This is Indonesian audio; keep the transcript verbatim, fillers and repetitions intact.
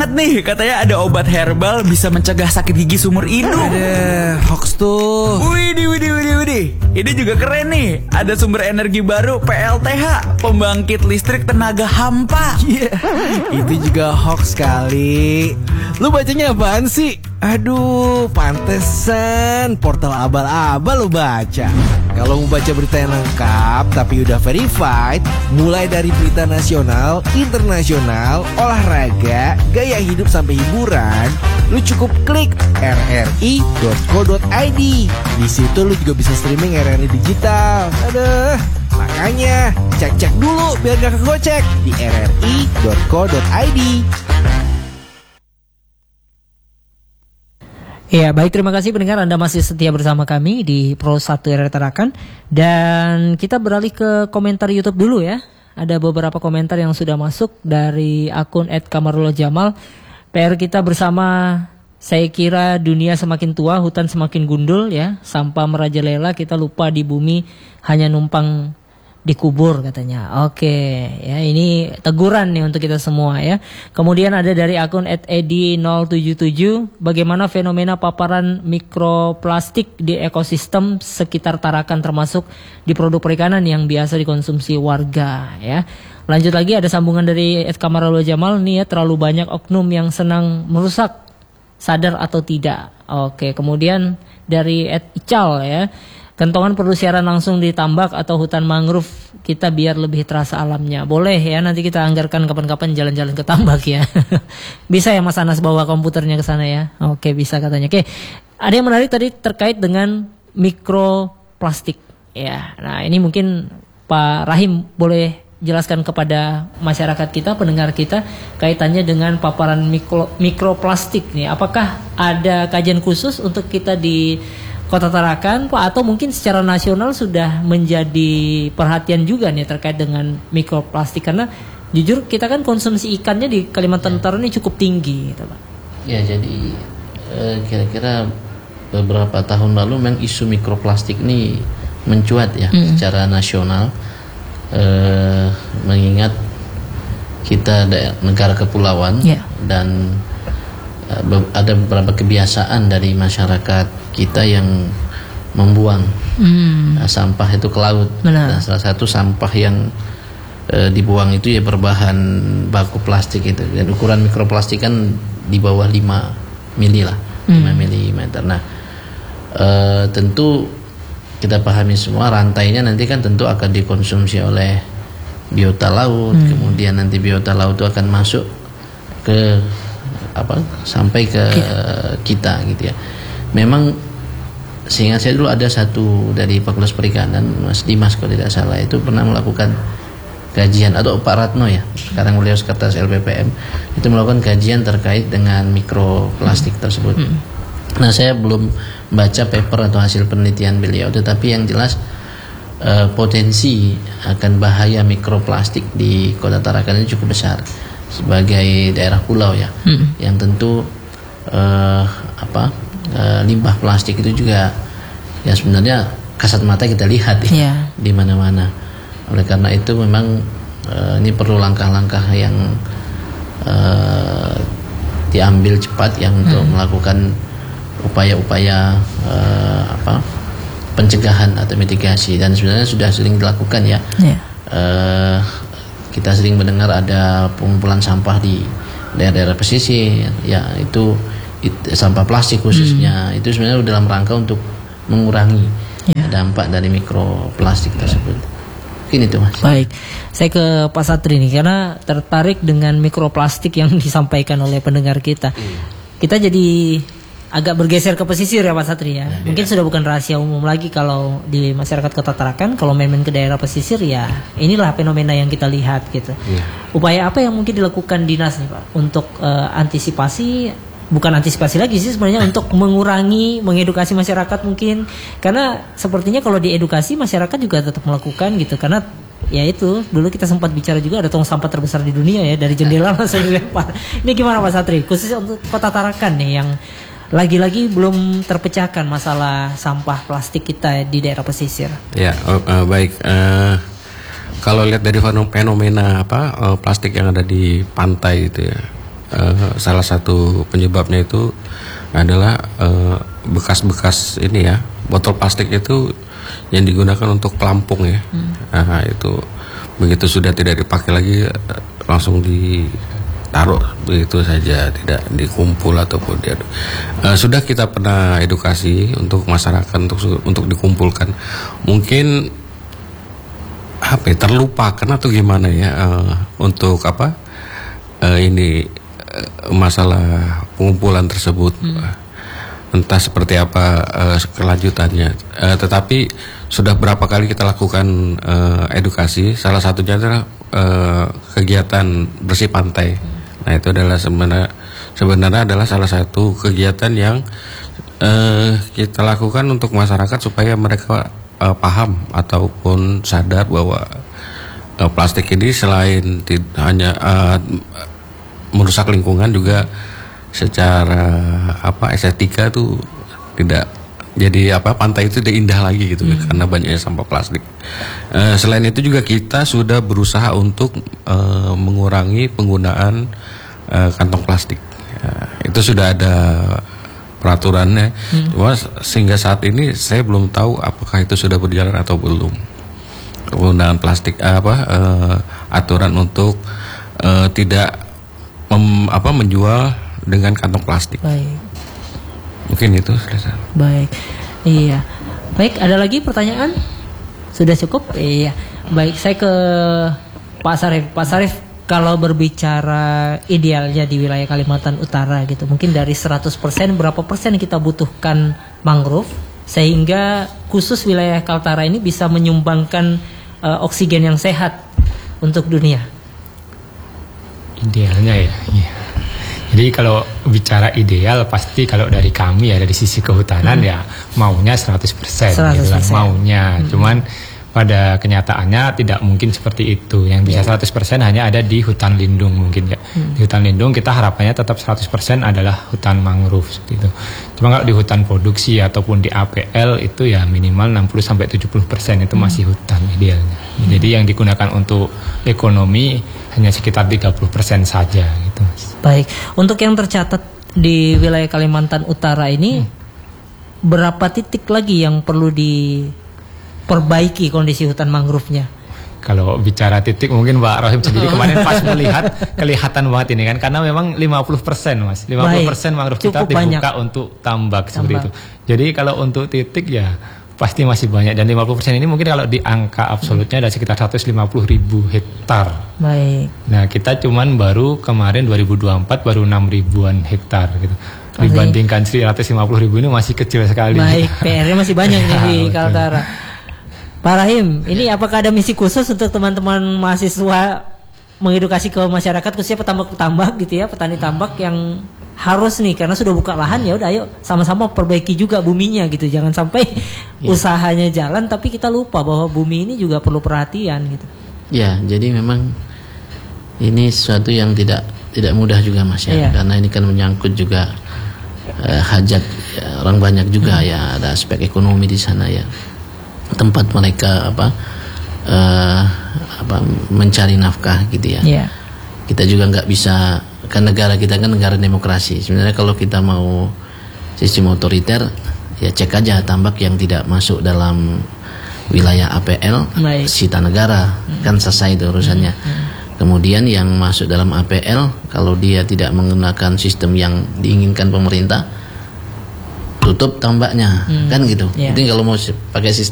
banget nih, katanya ada obat herbal bisa mencegah sakit gigi seumur hidup. Ada hoax tuh. Widih, widih, widih, widih. Ini juga keren nih. Ada sumber energi baru P L T H, pembangkit listrik tenaga hampa. Iya, yeah, itu juga hoax kali. Lu bacanya apaan sih? Aduh, pantesan portal abal-abal lu baca. Kalau mau baca berita yang lengkap tapi udah verified, mulai dari berita nasional, internasional, olahraga, gaya hidup sampai hiburan, lu cukup klik r r i dot co dot i d. Di situ lu juga bisa streaming R R I digital. Aduh, makanya cek-cek dulu biar gak kegocek di r r i dot co dot i d. Ya, baik, terima kasih pendengar, Anda masih setia bersama kami di Pro satu R R Tarakan. Dan kita beralih ke komentar YouTube dulu ya. Ada beberapa komentar yang sudah masuk dari akun et kamarullah jamal. P R kita bersama, saya kira dunia semakin tua, hutan semakin gundul ya. Sampah merajalela, kita lupa di bumi hanya numpang dikubur katanya. Oke, ya ini teguran nih untuk kita semua ya. Kemudian ada dari akun et edi nol tujuh tujuh, bagaimana fenomena paparan mikroplastik di ekosistem sekitar Tarakan termasuk di produk perikanan yang biasa dikonsumsi warga ya. Lanjut lagi, ada sambungan dari et kamarullah jamal nih ya, terlalu banyak oknum yang senang merusak, sadar atau tidak. Oke, kemudian dari et ical ya, kentongan perlu siaran langsung di tambak atau hutan mangrove kita biar lebih terasa alamnya. Boleh ya, nanti kita anggarkan kapan-kapan jalan-jalan ke tambak ya. Bisa ya Mas Anas bawa komputernya ke sana ya. Oke, bisa katanya. Oke, ada yang menarik tadi terkait dengan mikroplastik ya. Nah ini mungkin Pak Rahim boleh jelaskan kepada masyarakat kita, pendengar kita, kaitannya dengan paparan mikro, mikroplastik nih. Apakah ada kajian khusus untuk kita di Kota Tarakan Pak, atau mungkin secara nasional sudah menjadi perhatian juga nih terkait dengan mikroplastik, karena jujur kita kan konsumsi ikannya di Kalimantan Utara ini cukup tinggi gitu Pak. Ya, jadi eh, kira-kira beberapa tahun lalu memang isu mikroplastik ini mencuat ya hmm. secara nasional, eh, mengingat kita negara kepulauan yeah. dan eh, ada beberapa kebiasaan dari masyarakat kita yang membuang hmm. uh, sampah itu ke laut. Benar. Dan salah satu sampah yang uh, dibuang itu ya berbahan baku plastik itu, dan ukuran mikroplastik kan di bawah lima mili lah, hmm. lima milimeter. Nah uh, tentu kita pahami semua rantainya nanti kan tentu akan dikonsumsi oleh biota laut, hmm. kemudian nanti biota laut itu akan masuk ke apa sampai ke kita, kita gitu ya. Memang seingat saya dulu ada satu dari Fakultas Perikanan, Mas Dimas kalau tidak salah, itu pernah melakukan kajian, atau Pak Ratno ya, sekarang beliau sekretaris L P P M, itu melakukan kajian terkait dengan mikroplastik hmm. tersebut. Hmm. Nah saya belum baca paper atau hasil penelitian beliau, tetapi yang jelas eh, potensi akan bahaya mikroplastik di Kota Tarakan ini cukup besar sebagai daerah pulau ya, hmm. yang tentu eh, apa Uh, limbah plastik itu juga ya sebenarnya kasat mata kita lihat ya yeah. di mana-mana. Oleh karena itu memang uh, ini perlu langkah-langkah yang uh, diambil cepat yang hmm. untuk melakukan upaya-upaya uh, apa pencegahan atau mitigasi, dan sebenarnya sudah sering dilakukan ya. Yeah. Uh, kita sering mendengar ada pengumpulan sampah di daerah-daerah pesisir ya, itu It, sampah plastik khususnya hmm. itu sebenarnya dalam rangka untuk mengurangi ya. dampak dari mikroplastik tersebut. Mungkin itu Mas. Baik, saya ke Pak Satri nih, karena tertarik dengan mikroplastik yang disampaikan oleh pendengar kita. Hmm. Kita jadi agak bergeser ke pesisir ya Pak Satri ya. ya Mungkin ya. sudah bukan rahasia umum lagi kalau di masyarakat Kota Tarakan, kalau main-main ke daerah pesisir ya inilah fenomena yang kita lihat gitu. Ya. Upaya apa yang mungkin dilakukan dinas nih Pak untuk uh, antisipasi? Bukan antisipasi lagi sih sebenarnya, untuk mengurangi, mengedukasi masyarakat mungkin, karena sepertinya kalau diedukasi masyarakat juga tetap melakukan gitu, karena ya itu dulu kita sempat bicara juga ada tong sampah terbesar di dunia ya, dari jendela langsung dilempar. Ini gimana Pak Satri, khususnya untuk Kota Tarakan nih yang lagi-lagi belum terpecahkan masalah sampah plastik kita di daerah pesisir? Ya uh, uh, baik. Uh, kalau lihat dari fenomena apa uh, plastik yang ada di pantai itu ya, uh, salah satu penyebabnya itu adalah uh, bekas-bekas ini ya, botol plastik itu yang digunakan untuk pelampung ya. Hmm. Nah, itu begitu sudah tidak dipakai lagi langsung ditaruh begitu saja, tidak dikumpul ataupun dia. Uh, sudah kita pernah edukasi untuk masyarakat untuk untuk dikumpulkan. Mungkin apa ya, terlupakan atau gimana ya uh, untuk apa uh, ini uh, masalah pengumpulan tersebut. Hmm. Entah seperti apa uh, kelanjutannya, uh, tetapi sudah berapa kali kita lakukan uh, edukasi. Salah satunya adalah uh, kegiatan bersih pantai. Nah, itu adalah sebenarnya sebenarnya adalah salah satu kegiatan yang uh, kita lakukan untuk masyarakat supaya mereka uh, paham ataupun sadar bahwa uh, plastik ini selain tidak hanya uh, merusak lingkungan, juga secara apa estetika tuh tidak jadi apa pantai itu tidak indah lagi gitu hmm. karena banyaknya sampah plastik. Uh, selain itu juga kita sudah berusaha untuk uh, mengurangi penggunaan uh, kantong plastik. Uh, itu sudah ada peraturannya. Hmm. Cuma sehingga saat ini saya belum tahu apakah itu sudah berjalan atau belum. Penggunaan plastik apa uh, aturan untuk uh, tidak mem, apa menjual dengan kantong plastik. Baik. Mungkin itu sudah. Baik. Iya. Baik, ada lagi pertanyaan? Sudah cukup? Iya. Baik, saya ke Pak Sarif. Pak Sarif, kalau berbicara idealnya di wilayah Kalimantan Utara gitu, mungkin dari seratus persen berapa persen kita butuhkan mangrove sehingga khusus wilayah Kaltara ini bisa menyumbangkan uh, oksigen yang sehat untuk dunia? Idealnya ya. Iya. Jadi kalau bicara ideal pasti kalau dari kami ya dari sisi kehutanan hmm. ya maunya seratus persen gitu kan, maunya. Hmm. Cuman pada kenyataannya tidak mungkin seperti itu. Yang bisa yeah. seratus persen hanya ada di hutan lindung mungkin ya. Hmm. Di hutan lindung kita harapannya tetap seratus persen adalah hutan mangrove seperti itu. Cuma kalau di hutan produksi ataupun di A P L itu ya minimal enam puluh sampai tujuh puluh persen itu masih hutan idealnya. Hmm. Jadi yang digunakan untuk ekonomi hanya sekitar tiga puluh persen saja gitu. Baik, untuk yang tercatat di wilayah Kalimantan Utara ini hmm. berapa titik lagi yang perlu diperbaiki kondisi hutan mangrove-nya? Kalau bicara titik mungkin Pak Rohim sendiri kemarin pas melihat kelihatan banget ini kan, karena memang lima puluh persen Mas, lima puluh persen mangrove kita dibuka banyak untuk tambak, tambak seperti itu. Jadi kalau untuk titik ya pasti masih banyak, dan lima puluh persen ini mungkin kalau di angka absolutnya ada sekitar seratus lima puluh ribu hektar. Baik. Nah, kita cuman baru kemarin dua ribu dua puluh empat baru enam ribuan hektar gitu. Dibandingkan seratus lima puluh ribu ini masih kecil sekali. Baik, P R-nya masih banyak nih di Kaltara. Pak Rahim, ini apakah ada misi khusus untuk teman-teman mahasiswa mengedukasi ke masyarakat khususnya petambak-petambak gitu ya, petani tambak yang harus nih karena sudah buka lahan, ya udah ayo sama-sama perbaiki juga buminya gitu, jangan sampai ya. usahanya jalan tapi kita lupa bahwa bumi ini juga perlu perhatian gitu. Ya, jadi memang ini sesuatu yang tidak tidak mudah juga Mas ya, ya. Karena ini kan menyangkut juga eh, hajat ya, orang banyak juga hmm. ya, ada aspek ekonomi di sana ya, tempat mereka apa eh, apa mencari nafkah gitu ya. ya. Kita juga nggak bisa, kan negara kita kan negara demokrasi. Sebenarnya kalau kita mau sistem otoriter, ya cek aja tambak yang tidak masuk dalam wilayah A P L, Baik. sita negara, hmm. kan selesai itu urusannya. Hmm. Kemudian yang masuk dalam A P L, kalau dia tidak menggunakan sistem yang diinginkan pemerintah, tutup tambaknya, hmm. kan gitu. Yeah. Jadi kalau mau pakai sistem